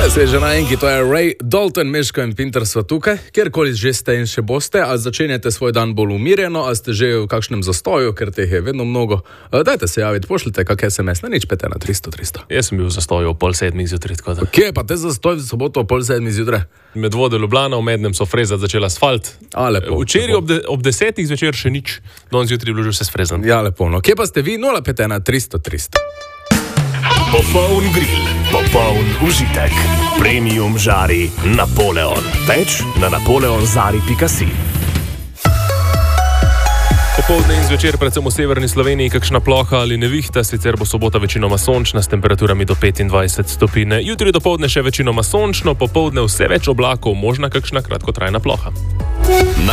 Sveže na enki, to je Ray Dalton, Miško in Pinter sva tukaj, kjerkoli že ste in še boste, a začenjate svoj dan bolj umirjeno, a ste že v kakšnem zastoju, ker teh je vedno mnogo. Dajte se javiti, pošljite kak SMS, na nič pete na 300. Jaz sem bil v zastoju o 6:30 zjutraj, tako da. Kje pa te zastoj v soboto o 6:30 zjutraj? Medvode Ljubljana, v Mednem so frezati začela asfalt. Lepo. Včeraj ob 10 zvečer še nič, danes zjutraj je bilo že vse sfrezano. Ja, lepo. No, kje pa ste vi? 0,5 na 300. Popoln grill, popoln užitek. Premium žari Napoleon. Več na napoleonzari.si. Popoldne in zvečer, predvsem v severni Sloveniji, kakšna ploha ali nevihta, sicer bo sobota večinoma sončna s temperaturami do 25 stopinj. Jutri dopoldne še večinoma sončno, popoldne vse več oblakov, možna kakšna kratkotrajna ploha.